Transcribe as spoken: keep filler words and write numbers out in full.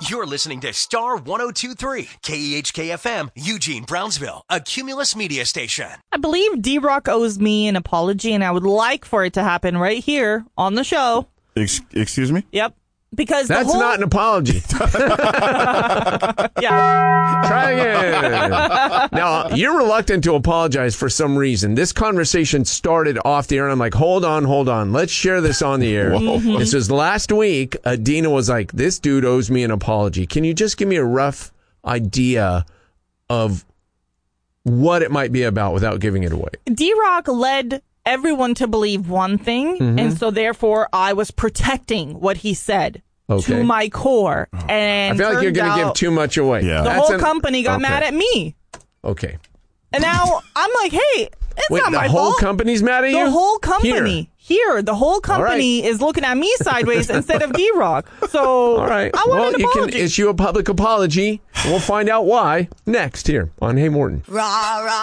You're listening to Star one oh two point three, K E H K F M, Eugene, Brownsville, a Cumulus media station. I believe D-Rock owes me an apology, and I would like for it to happen right here on the show. Ex- excuse me? Yep. Because That's the whole... not an apology. yeah. Try again. Now, you're reluctant to apologize for some reason. This conversation started off the air, and I'm like, hold on, hold on. Let's share this on the air. Mm-hmm. This was last week. Uh, Dina was like, this dude owes me an apology. Can you just give me a rough idea of what it might be about without giving it away? D-Rock led everyone to believe one thing, mm-hmm. and so therefore I was protecting what he said. Okay. To my core. And I feel like you're going to give too much away. Yeah. The That's whole an, company got okay. mad at me. Okay. And now I'm like, hey, it's Wait, not the my whole fault. company's mad at the you? The whole company. Here. Here, the whole company right. is looking at me sideways instead of D-Rock. So all right. I want well, an you apology. can issue a public apology. We'll find out why next here on Hey Morton. Rah, rah.